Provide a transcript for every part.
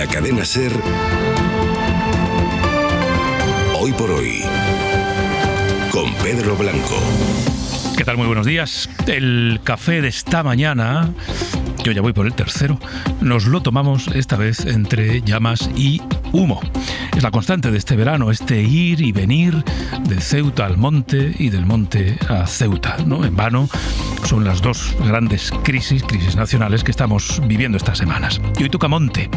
la cadena SER, Hoy por Hoy, con Pedro Blanco. ¿Qué tal? Muy buenos días. El café de esta mañana, yo ya voy por el tercero, nos lo tomamos esta vez entre llamas y humo. Es la constante de este verano, este ir y venir de Ceuta al monte y del monte a Ceuta, ¿no? En vano son las dos grandes crisis nacionales que estamos viviendo estas semanas. Y hoy toca monte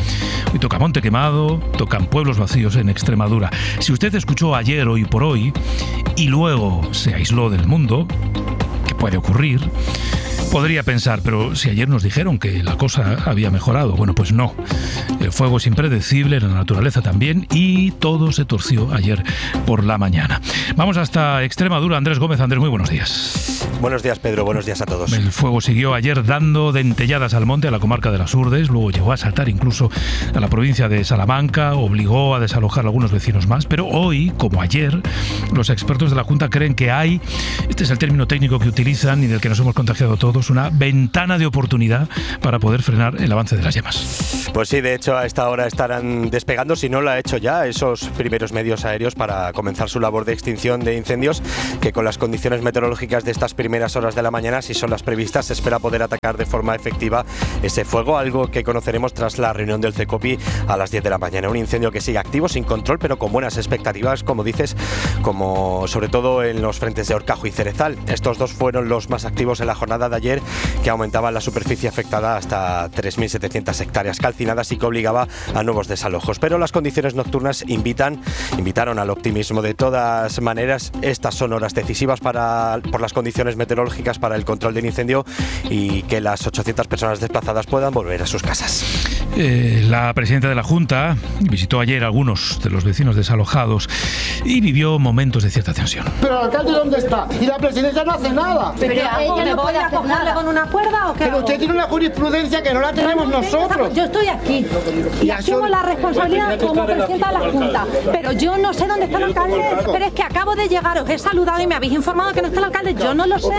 quemado, tocan pueblos vacíos en Extremadura. Si usted escuchó ayer Hoy por Hoy y luego se aisló del mundo, que puede ocurrir, podría pensar, pero si ayer nos dijeron que la cosa había mejorado, bueno, pues no. El fuego es impredecible, la naturaleza también, y todo se torció ayer por la mañana. Vamos hasta Extremadura. Andrés Gómez. Andrés, muy buenos días. Buenos días, Pedro. Buenos días a todos. El fuego siguió ayer dando dentelladas al monte, a la comarca de las Urdes, luego llegó a saltar incluso a la provincia de Salamanca, obligó a desalojar a algunos vecinos más, pero hoy, como ayer, los expertos de la Junta creen que hay, este es el término técnico que utilizan y del que nos hemos contagiado todos, una ventana de oportunidad para poder frenar el avance de las llamas. Pues sí, de hecho a esta hora estarán despegando, si no lo ha hecho ya, esos primeros medios aéreos para comenzar su labor de extinción de incendios, que con las condiciones meteorológicas de estas primeras horas de la mañana, si son las previstas, se espera poder atacar de forma efectiva ese fuego, algo que conoceremos tras la reunión del CECOPI a las 10 de la mañana. Un incendio que sigue activo, sin control, pero con buenas expectativas, como dices, como sobre todo en los frentes de Horcajo y Cerezal. Estos dos fueron los más activos en la jornada de ayer, que aumentaba la superficie afectada hasta 3.700 hectáreas calcinadas y que obligaba a nuevos desalojos. Pero las condiciones nocturnas invitaron al optimismo. De todas maneras, estas son horas decisivas por las condiciones meteorológicas para el control del incendio y que las 800 personas desplazadas puedan volver a sus casas. La presidenta de la Junta visitó ayer a algunos de los vecinos desalojados y vivió momentos de cierta tensión. ¿Pero el alcalde dónde está? Y la presidencia no hace nada. ¿Pero ella no puede acogerle con una cuerda o qué? Pero usted tiene una jurisprudencia que no la tenemos nosotros. Yo estoy aquí y asumo la responsabilidad como presidenta de la Junta, pero yo no sé dónde está el alcalde. Pero es que acabo de llegar, os he saludado y me habéis informado que no está el alcalde. Yo no lo sé.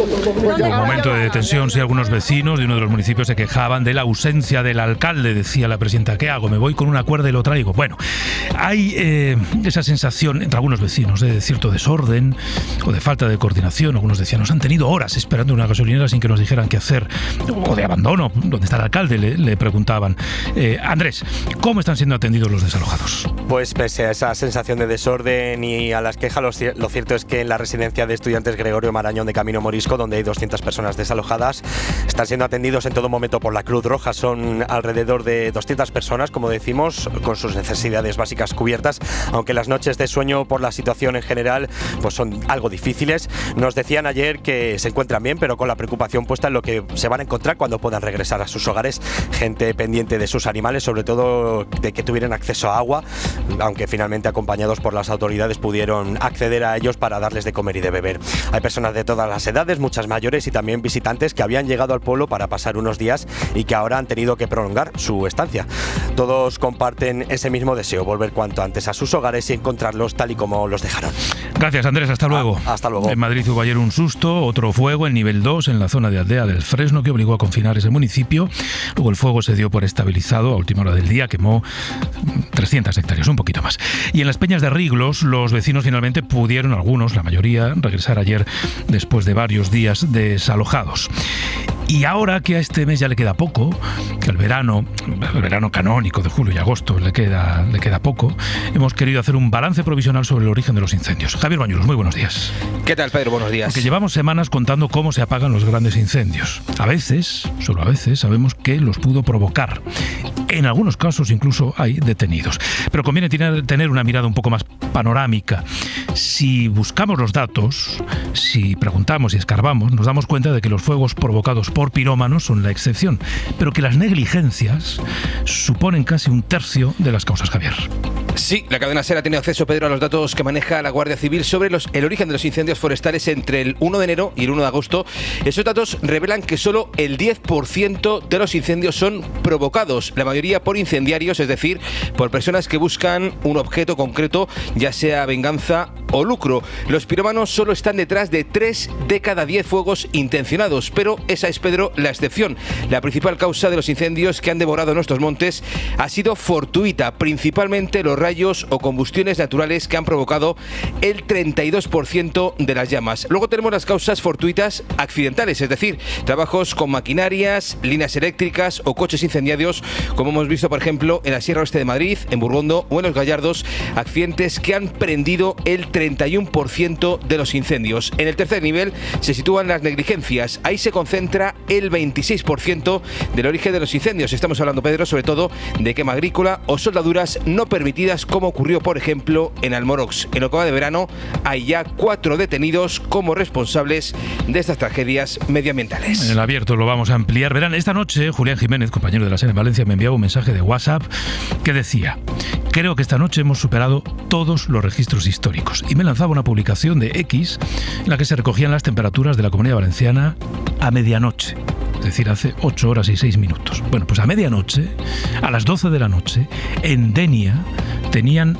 Un momento de tensión, sí, algunos vecinos de uno de los municipios se quejaban de la ausencia del alcalde. Decía la presidenta, ¿qué hago? ¿Me voy con una cuerda y lo traigo? Bueno, hay esa sensación entre algunos vecinos de cierto desorden o de falta de coordinación. Algunos decían, nos han tenido horas esperando una gasolinera sin que nos dijeran qué hacer, o de abandono. ¿Dónde está el alcalde? Le preguntaban. Andrés, ¿cómo están siendo atendidos los desalojados? Pues pese a esa sensación de desorden y a las quejas, lo cierto es que en la residencia de estudiantes Gregorio Marañón de Camino Morisco, donde hay 200 personas desalojadas, están siendo atendidos en todo momento por la Cruz Roja. Son alrededor de 200 personas, como decimos, con sus necesidades básicas cubiertas, aunque las noches de sueño por la situación en general pues son algo difíciles. Nos decían ayer que se encuentran bien, pero con la preocupación puesta en lo que se van a encontrar cuando puedan regresar a sus hogares. Gente pendiente de sus animales, sobre todo de que tuvieran acceso a agua, aunque finalmente acompañados por las autoridades pudieron acceder a ellos para darles de comer y de beber. Hay personas de todas las edades, muchas mayores y también visitantes que habían llegado al pueblo para pasar unos días y que ahora han tenido que prolongar su estancia. Todos comparten ese mismo deseo, volver cuanto antes a sus hogares y encontrarlos tal y como los dejaron. Gracias, Andrés, hasta luego. Hasta luego. En Madrid hubo ayer un susto, otro fuego en nivel 2 en la zona de Aldea del Fresno, que obligó a confinar ese municipio. Luego el fuego se dio por estabilizado a última hora del día, quemó 300 hectáreas, un poquito más. Y en las Peñas de Riglos, los vecinos finalmente pudieron, algunos, la mayoría, regresar ayer después de varios días desalojados. Y ahora que a este mes ya le queda poco, que el verano canónico de julio y agosto le queda poco, hemos querido hacer un balance provisional sobre el origen de los incendios. Javier Bañuelos, muy buenos días. ¿Qué tal, Pedro? Buenos días. Porque llevamos semanas contando cómo se apagan los grandes incendios. A veces, solo a veces, sabemos que los pudo provocar. En algunos casos incluso hay detenidos. Pero conviene tener una mirada un poco más panorámica. Si buscamos los datos, si preguntamos y escarbamos, nos damos cuenta de que los fuegos provocados por pirómanos son la excepción, pero que las negligencias suponen casi un tercio de las causas, Javier. Sí, la cadena SER ha tenido acceso, Pedro, a los datos que maneja la Guardia Civil sobre el origen de los incendios forestales entre el 1 de enero y el 1 de agosto. Esos datos revelan que solo el 10% de los incendios son provocados, la mayoría por incendiarios, es decir, por personas que buscan un objeto concreto, ya sea venganza o lucro. Los pirómanos solo están detrás de 3 de cada 10 fuegos intencionados, pero esa es, Pedro, la excepción. La principal causa de los incendios que han devorado nuestros montes ha sido fortuita, principalmente los rayos o combustiones naturales que han provocado el 32% de las llamas. Luego tenemos las causas fortuitas accidentales, es decir, trabajos con maquinarias, líneas eléctricas o coches incendiados, como hemos visto, por ejemplo, en la Sierra Oeste de Madrid, en Burgondo o en Los Gallardos, accidentes que han prendido el 31% de los incendios. En el tercer nivel se sitúan las negligencias. Ahí se concentra el 26% del origen de los incendios. Estamos hablando, Pedro, sobre todo de quema agrícola o soldaduras no permitidas, como ocurrió, por ejemplo, en Almorox. En lo que va de verano hay ya 4 detenidos como responsables de estas tragedias medioambientales. En el abierto lo vamos a ampliar. Verán, esta noche Julián Jiménez, compañero de la SER en Valencia, me enviaba un mensaje de WhatsApp que decía: creo que esta noche hemos superado todos los registros históricos. Y me lanzaba una publicación de X en la que se recogían las temperaturas de la Comunidad Valenciana a medianoche. Es decir, hace 8 horas y 6 minutos. Bueno, pues a medianoche, a las 12 de la noche, en Denia tenían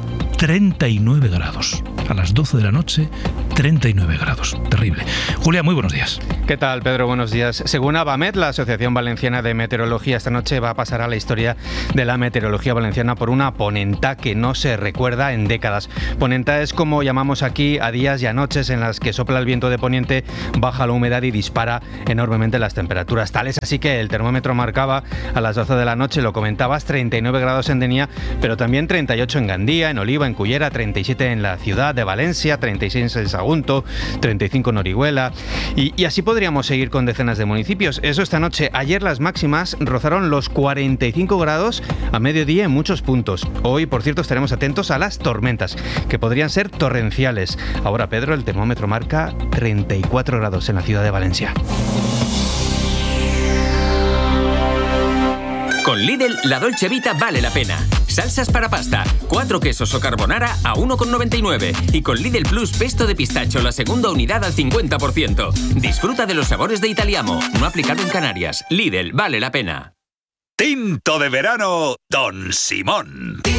39 grados. A las 12 de la noche, 39 grados. Terrible. Julia, muy buenos días. ¿Qué tal, Pedro? Buenos días. Según ABAMET, la Asociación Valenciana de Meteorología, esta noche va a pasar a la historia de la meteorología valenciana por una ponenta que no se recuerda en décadas. Ponenta es como llamamos aquí a días y a noches en las que sopla el viento de poniente, baja la humedad y dispara enormemente las temperaturas. Tal es así que el termómetro marcaba a las 12 de la noche, lo comentabas, 39 grados en Denia, pero también 38 en Gandía, en Oliva, en Cullera, 37 en la ciudad de Valencia, 36 en Sagunto, 35 en Orihuela y así podríamos seguir con decenas de municipios. Eso esta noche. Ayer las máximas rozaron los 45 grados a mediodía en muchos puntos. Hoy, por cierto, estaremos atentos a las tormentas, que podrían ser torrenciales. Ahora, Pedro, el termómetro marca 34 grados en la ciudad de Valencia. Con Lidl, la Dolce Vita vale la pena. Salsas para pasta, 4 quesos o carbonara a 1,99. Y con Lidl Plus, pesto de pistacho, la segunda unidad al 50%. Disfruta de los sabores de Italiamo, no aplicado en Canarias. Lidl, vale la pena. Tinto de verano, Don Simón.